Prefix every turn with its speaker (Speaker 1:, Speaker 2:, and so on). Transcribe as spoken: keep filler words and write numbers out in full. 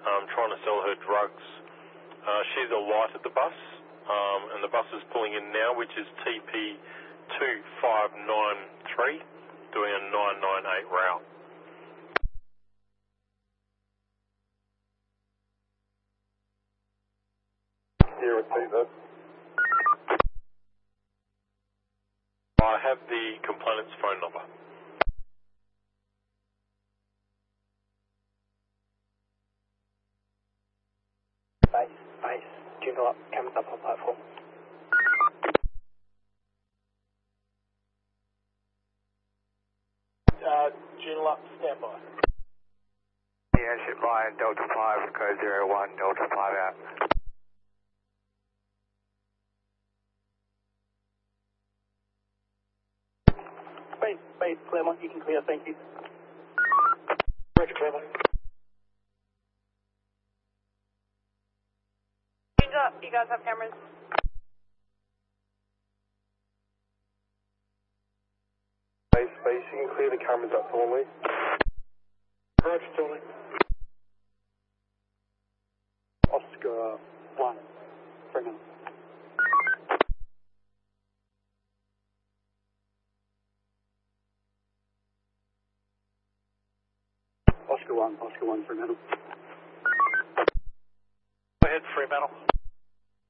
Speaker 1: um, trying to sell her drugs. Uh, she's a light at the bus, um, and the bus is pulling in now, which is T P two five nine three, doing a nine nine eight route.
Speaker 2: Can you repeat that?
Speaker 1: I have the complainant's phone number.
Speaker 3: Base, base, Juno up, coming up on platform.
Speaker 4: Uh, Juno up, stand by.
Speaker 5: Yeah, ship line, Delta five, code zero one, Delta five out.
Speaker 3: Base, base, Claremont, you can clear, thank you.
Speaker 4: Roger, Claremont.
Speaker 6: Change up, you guys have cameras.
Speaker 2: Base, base, you can clear the cameras up for me.
Speaker 4: Roger, Tony.
Speaker 3: Oscar one, Freeman. Oscar one, Oscar one, Fremantle.
Speaker 4: Go ahead, Fremantle.